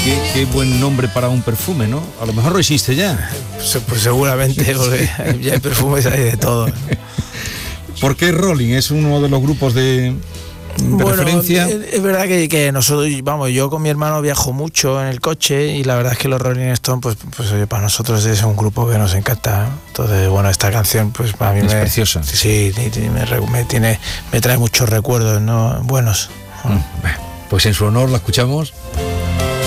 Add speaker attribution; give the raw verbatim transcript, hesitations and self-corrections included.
Speaker 1: Qué, qué buen nombre para un perfume, ¿no? A lo mejor no existe ya.
Speaker 2: Pues, pues seguramente, porque ya hay perfumes, hay de todo.
Speaker 1: ¿Por qué Rolling es uno de los grupos de, de
Speaker 2: bueno,
Speaker 1: referencia?
Speaker 2: Es, es verdad que, que nosotros, vamos, yo con mi hermano viajo mucho en el coche y la verdad es que los Rolling Stones, pues, pues oye, para nosotros es un grupo que nos encanta. Entonces, bueno, esta canción, pues para mí
Speaker 1: es
Speaker 2: me,
Speaker 1: preciosa.
Speaker 2: Sí, me, me, tiene, me trae muchos recuerdos, ¿no? Buenos.
Speaker 1: Mm, pues en su honor la escuchamos.